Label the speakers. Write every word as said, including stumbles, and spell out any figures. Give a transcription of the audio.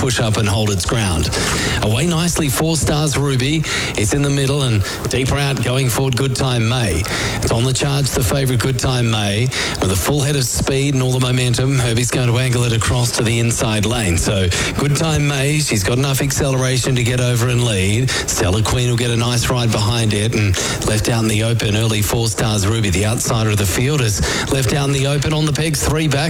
Speaker 1: push up and hold its ground. Away nicely, Four Stars Ruby. It's in the middle and deeper out going forward, Good Time May. It's on the charge, the favourite Good Time May. With a full head of speed and all the momentum, Herbie's going to angle it across to the inside lane. So Good Time May, she's got enough acceleration to get over and lead. Stellar Queen will get a nice ride behind it, and left out in the open early Four Stars Ruby, the outsider of the field, is left out in the open on the pegs, three back.